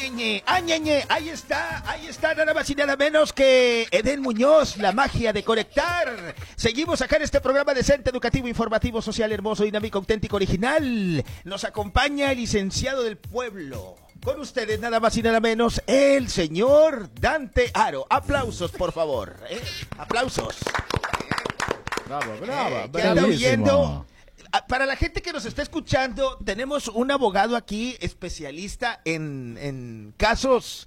Añeñe, ahí está, nada más y nada menos que Eden Muñoz, la magia de conectar. Seguimos acá en este programa decente, educativo, informativo, social, hermoso, dinámico, auténtico, original. Nos acompaña el licenciado del pueblo. Con ustedes, nada más y nada menos, el señor Dante Aro. Aplausos, por favor. Aplausos. Bravo. ¿Qué anda oyendo? Para la gente que nos está escuchando, tenemos un abogado aquí especialista en casos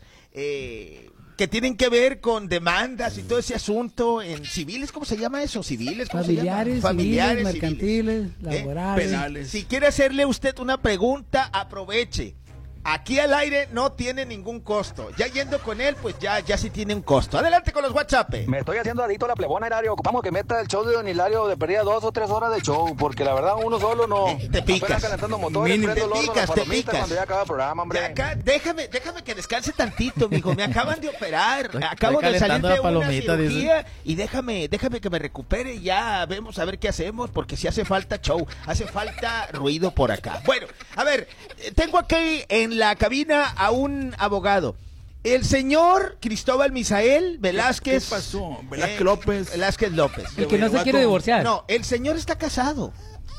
que tienen que ver con demandas y todo ese asunto en civiles. ¿Cómo se llama eso? ¿Civiles? ¿Cómo Familiares, se llama? Familiares, mercantiles, laborales. Penales. Si quiere hacerle usted una pregunta, aproveche. Aquí al aire no tiene ningún costo. Ya yendo con él, pues ya sí tiene un costo. Adelante con los WhatsApp. Me estoy haciendo adicto a la plebona, Hilario. Ocupamos que meta el show de Don Hilario de perdida 2 o 3 horas de show, porque la verdad uno solo no. Te picas. Apenas calentando motores, Mínimo. prendo el horno, las Te palomitas picas. cuando ya acaba el programa, hombre. Ya acá, déjame que descanse tantito, mijo. Me acaban de operar. Acabo de salir calentando de la una palomita, cirugía y déjame que me recupere y ya vemos a ver qué hacemos, porque si hace falta show, hace falta ruido por acá. Bueno, a ver, tengo aquí en la cabina a un abogado. El señor Cristóbal Misael Velázquez. ¿Qué pasó? Velázquez López. Velázquez López. El que no se quiere divorciar. No, el señor está casado.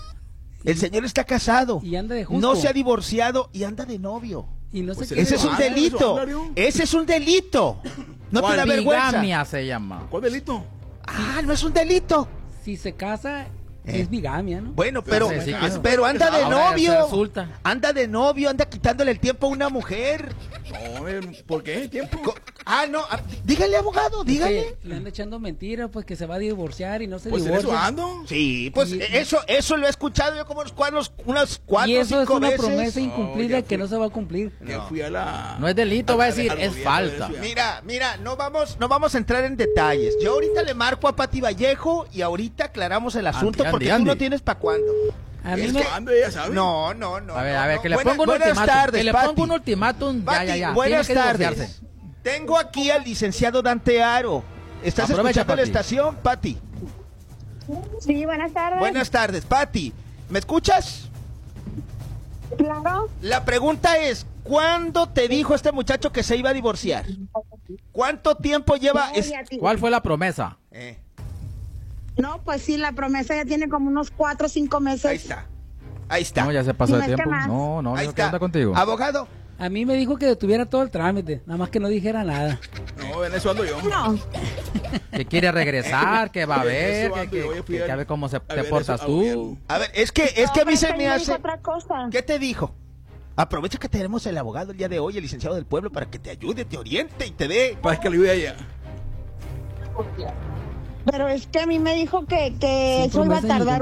El señor está casado. Y anda de justo. No se ha divorciado y anda de novio. Y no se Pues quiere Ese es un ¿Eso delito. hablaron? Ese es un delito. No te da vergüenza. Bigamia se llama. ¿Cuál delito? Ah, no es un delito. Si se casa, es bigamia, ¿no? Bueno, pero, Sí, claro. pero anda de Ahora novio. se resulta. Anda de novio, anda quitándole el tiempo a una mujer. No, ¿por qué? ¿Tiempo? No, dígale, abogado, dígale. Que le anda echando mentiras, pues que se va a divorciar y no se Pues en divorcia. eso ando. Sí, pues Y- eso lo he escuchado yo como unas cuatro Y o eso es 5 una veces. promesa incumplida ya que fui. no se va a cumplir. Que fui a la... No es delito, va a decir, al es gobierno falta. de Ciudad. Mira, no vamos a entrar en detalles. Yo ahorita le marco a Pati Vallejo y ahorita aclaramos el asunto Andy, porque Andy. tú no tienes para cuándo. A mí Es me... cuando ella sabe. No. A ver, no. que le ponga un Buenas ultimátum. tardes, Que le Pati. ponga un ultimátum, Pati, ya. buenas Tiene que tardes. divorciarse. Tengo aquí al licenciado Dante Aro. ¿Estás Aprovecha, escuchando la Pati. estación, Pati? Sí, buenas tardes. Buenas tardes, Pati. ¿Me escuchas? Claro. La pregunta es, ¿cuándo te dijo este muchacho que se iba a divorciar? ¿Cuánto tiempo lleva? No, y a ti. ¿Cuál fue la promesa? No, pues sí, la promesa ya tiene como unos 4 o 5 meses. Ahí está. No, ya se pasó No de es que tiempo. más. No, Ahí ¿qué está. onda contigo? Abogado. A mí me dijo que detuviera todo el trámite, nada más que no dijera nada. No, en eso ando yo. No, Que quiere regresar, que va a ver, Eso ando yo, fui que a ver cómo a te ver portas eso, tú. A ver, es que a mí pero se él me dijo hace... otra cosa. ¿Qué te dijo? Aprovecha que tenemos el abogado el día de hoy, el licenciado del pueblo, para que te ayude, te oriente y te dé... Para que le ayude a ella. Pero es que a mí me dijo que Son eso iba a promesas tardar